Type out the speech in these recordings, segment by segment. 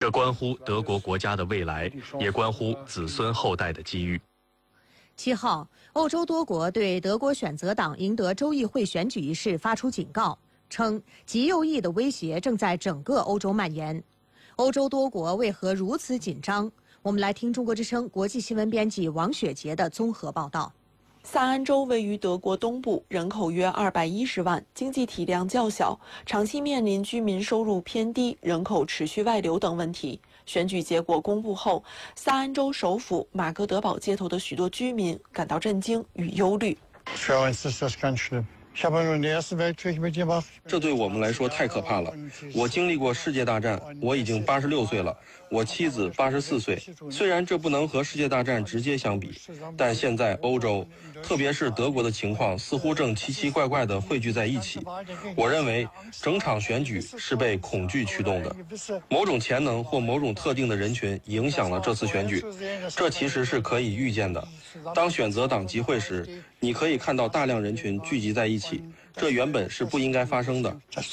这关乎德国国家的未来，也关乎子孙后代的机遇。 7号，欧洲多国对德国选择党赢得州议会选举一事发出警告，称极右翼的威胁正在整个欧洲蔓延。欧洲多国为何如此紧张？我们来听中国之声国际新闻编辑王雪杰的综合报道。 萨安州位于德国东部，人口约210万，经济体量较小，长期面临居民收入偏低、人口持续外流等问题。选举结果公布后，萨安州首府马格德堡街头的许多居民感到震惊与忧虑。 这对我们来说太可怕了。我经历过世界大战，我已经86岁了，我妻子84岁。虽然这不能和世界大战直接相比，但现在欧洲，特别是德国的情况似乎正奇奇怪怪地汇聚在一起。我认为整场选举是被恐惧驱动的，某种潜能或某种特定的人群影响了这次选举。这其实是可以预见的。当选择党集会时，你可以看到大量人群聚集在一起，这原本是不应该发生的。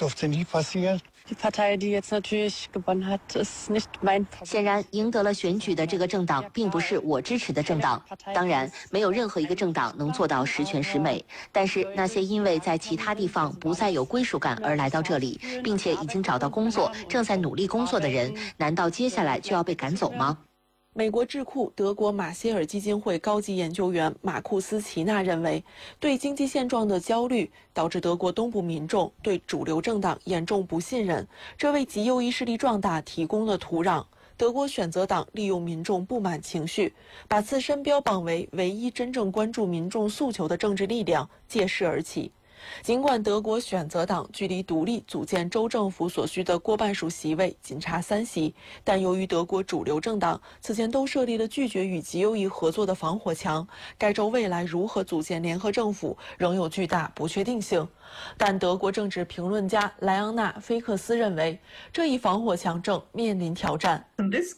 显然，赢得了选举的这个政党并不是我支持的政党。当然，没有任何一个政党能做到十全十美。但是，那些因为在其他地方不再有归属感而来到这里，并且已经找到工作、正在努力工作的人，难道接下来就要被赶走吗？ 美国智库德国马歇尔基金会高级研究员马库斯·齐纳认为，对经济现状的焦虑导致德国东部民众对主流政党严重不信任，这为极右翼势力壮大提供了土壤。德国选择党利用民众不满情绪，把自身标榜为唯一真正关注民众诉求的政治力量，借势而起。尽管德国选择党距离独立组建州政府所需的过半数席位仅差3席，但由于德国主流政党此前都设立了拒绝与极右翼合作的防火墙，该州未来如何组建联合政府仍有巨大不确定性。但德国政治评论家莱昂纳·菲克斯认为，这一防火墙正面临挑战。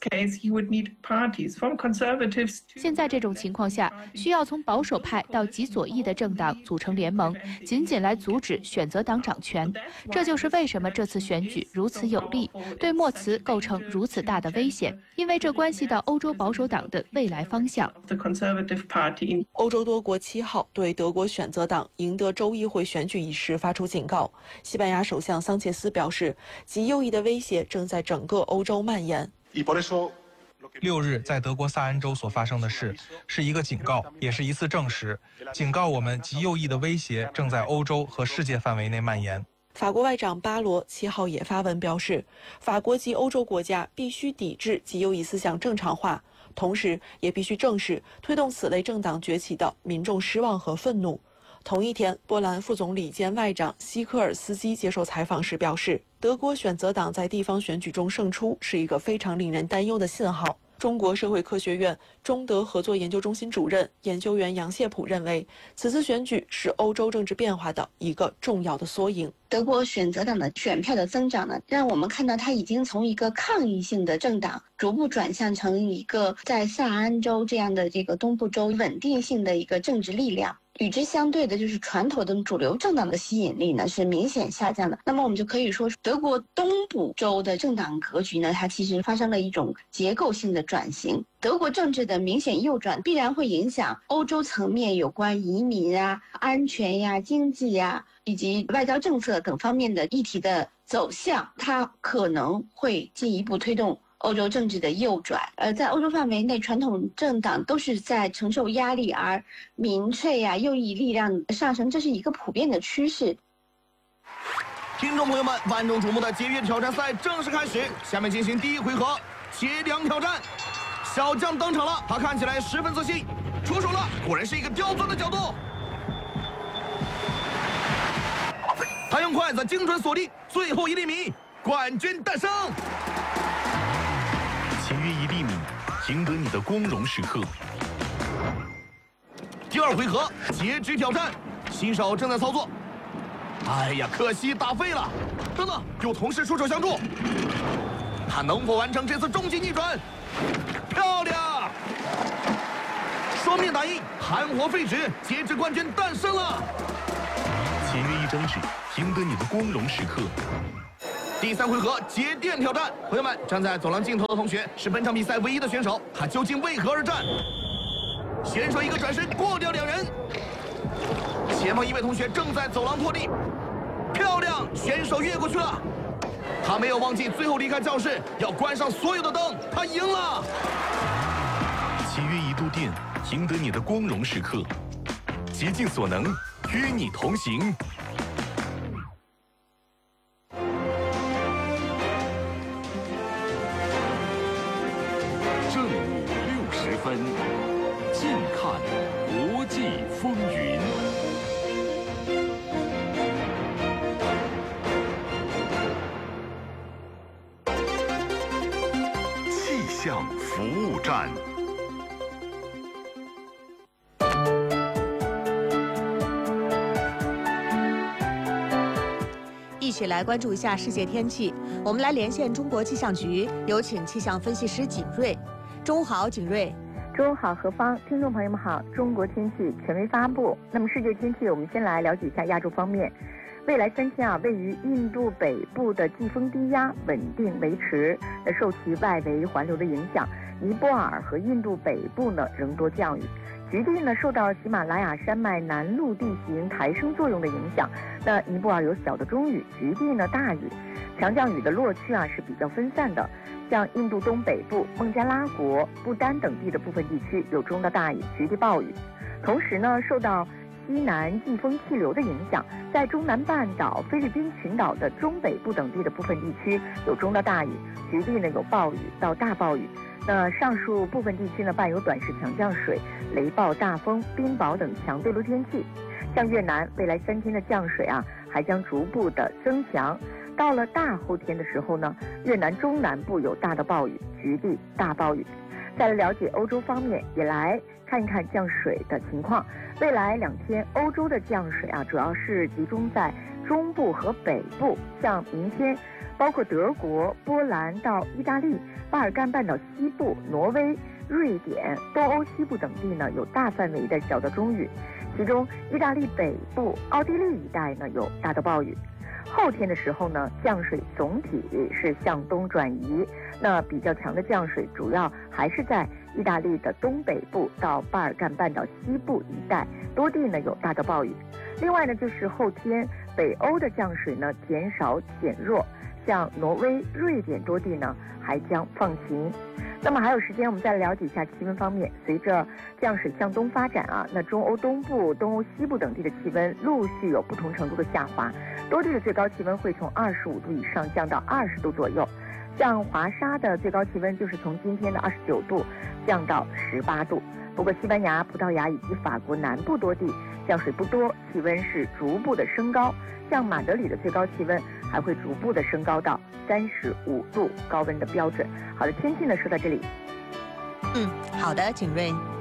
现在这种情况下，需要从保守派到极左翼的政党组成联盟，仅仅来阻止选择党掌权。这就是为什么这次选举如此有利，对默茨构成如此大的危险，因为这关系到欧洲保守党的未来方向。 欧洲多国7号对德国选择党赢得州议会选举一事发出警告。西班牙首相桑切斯表示，极右翼的威胁正在整个欧洲蔓延。 6日在德国萨安州所发生的事是一个警告，也是一次证实，警告我们极右翼的威胁正在欧洲和世界范围内蔓延。 法国外长巴罗7号也发文表示，法国及欧洲国家必须抵制极右翼思想正常化，同时也必须正视推动此类政党崛起的民众失望和愤怒。同一天，波兰副总理兼外长西科尔斯基接受采访时表示，德国选择党在地方选举中胜出是一个非常令人担忧的信号。中国社会科学院中德合作研究中心主任研究员杨谢普认为，此次选举是欧洲政治变化的一个重要的缩影。 德国选择党的选票的增长呢，让我们看到它已经从一个抗议性的政党逐步转向成一个在萨安州这样的这个东部州稳定性的一个政治力量。与之相对的就是传统的主流政党的吸引力呢是明显下降的。那么我们就可以说，德国东部州的政党格局呢，它其实发生了一种结构性的转型。德国政治的明显右转必然会影响欧洲层面有关移民啊、安全呀、经济呀以及外交政策等方面的议题的走向，它可能会进一步推动欧洲政治的右转。在欧洲范围内，传统政党都是在承受压力，而民粹呀、右翼力量上升，这是一个普遍的趋势。 听众朋友们，万众瞩目的节约挑战赛正式开始，下面进行第一回合切梁挑战。小将登场了，他看起来十分自信，出手了，果然是一个刁钻的角度。他用筷子精准锁定最后1厘米，冠军诞生。 签约1厘米，赢得你的光荣时刻。 第二回合截肢挑战，新手正在操作。哎呀，可惜打废了。等等，有同事出手相助，他能否完成这次终极逆转？漂亮！双面打印，含活废纸，截肢冠军诞生了。 签约1张纸，赢得你的光荣时刻。 第3回合接电挑战，朋友们，站在走廊尽头的同学是本场比赛唯一的选手，他究竟为何而战？选手一个转身过掉2人，前方一位同学正在走廊拖地，漂亮，选手越过去了。他没有忘记最后离开教室要关上所有的灯，他赢了。 7月1度电，赢得你的光荣时刻，竭尽所能与你同行。 正午60分，近看国际风云。 气象服务站。 一起来关注一下世界天气。我们来连线中国气象局，有请气象分析师景睿。中午好，景睿。 中午好，何芳，听众朋友们好。中国天气权威发布。那么世界天气，我们先来了解一下亚洲方面。未来3天位于印度北部的季风低压稳定维持，受其外围环流的影响，尼泊尔和印度北部仍多降雨。局地受到喜马拉雅山脉南麓地形抬升作用的影响，尼泊尔有小的中雨，局地大雨。强降雨的落区是比较分散的，像印度东北部、孟加拉国、不丹等地的部分地区有中到大雨，局地暴雨。同时受到西南季风气流的影响，在中南半岛、菲律宾群岛的中北部等地的部分地区有中到大雨，局地有暴雨到大暴雨。上述部分地区伴有短时强降水、雷暴、大风、冰雹等强对流天气。像越南未来3天的降水还将逐步的增强。到了大后天的时候越南中南部有大的暴雨，局地大暴雨。再来了解欧洲方面，也来看一看降水的情况。未来2天，欧洲的降水主要是集中在中部和北部，像明天，包括德国、波兰到意大利、巴尔干半岛西部、挪威、瑞典、东欧西部等地有大范围的小到中雨，其中意大利北部、奥地利一带有大到暴雨。后天的时候降水总体是向东转移，比较强的降水主要还是在意大利的东北部到巴尔干半岛西部一带，多地有大到暴雨。另外就是后天北欧的降水减少减弱，像挪威、瑞典多地还将放晴。那么还有时间，我们再来了解一下气温方面。随着降水向东发展那中欧东部、东欧西部等地的气温陆续有不同程度的下滑，多地的最高气温会从25度以上降到20度左右。像华沙的最高气温就是从今天的29度降到18度。不过西班牙、葡萄牙以及法国南部多地降水不多，气温是逐步的升高。像马德里的最高气温还会逐步的升高到35度高温的标准。好的，天气说到这里。 好的，景睿。